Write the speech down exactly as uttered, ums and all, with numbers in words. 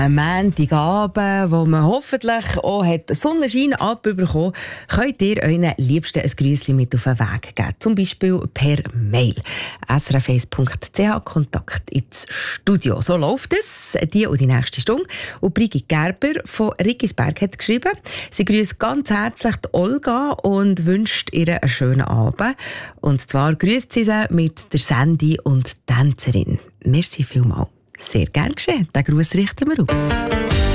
Am Montagabend, wo man hoffentlich auch hat Sonnenschein abbekommen, könnt ihr euren Liebsten ein Grüßchen mit auf den Weg geben. Zum Beispiel per Mail. s r f eins punkt c h Kontakt ins Studio. So läuft es, die und die nächste Stunde. Und Brigitte Gerber von Riggisberg hat geschrieben, sie grüßt ganz herzlich die Olga und wünscht ihr einen schönen Abend. Und zwar grüßt sie sie mit der Sandy und Tänzerin. Merci vielmals. Sehr gern geschehen. Den Gruß richten wir aus.